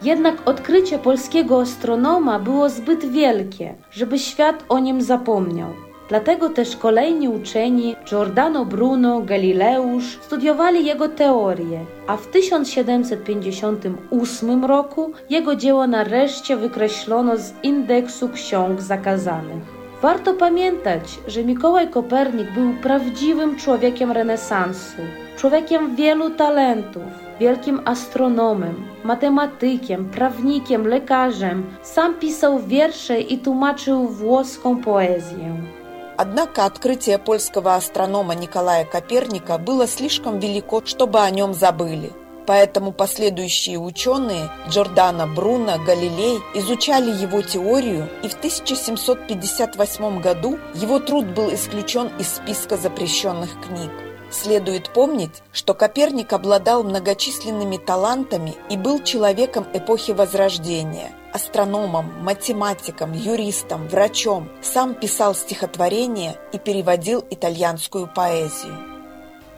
Jednak odkrycie polskiego astronoma było zbyt wielkie, żeby świat o nim zapomniał. Dlatego też kolejni uczeni, Giordano Bruno, Galileusz, studiowali jego teorię, a w 1758 roku jego dzieło nareszcie wykreślono z indeksu ksiąg zakazanych. Warto pamiętać, że Mikołaj Kopernik był prawdziwym człowiekiem renesansu, człowiekiem wielu talentów, wielkim astronomem, matematykiem, prawnikiem, lekarzem. Sam pisał wiersze i tłumaczył włoską poezję. Однако открытие польского астронома Николая Коперника было слишком велико, чтобы о нем забыли. Поэтому последующие ученые Джордано Бруно, Галилей изучали его теорию, и в 1758 году его труд был исключен из списка запрещенных книг. Следует помнить, что Коперник обладал многочисленными талантами и был человеком эпохи Возрождения, астрономом, математиком, юристом, врачом, сам писал стихотворения и переводил итальянскую поэзию.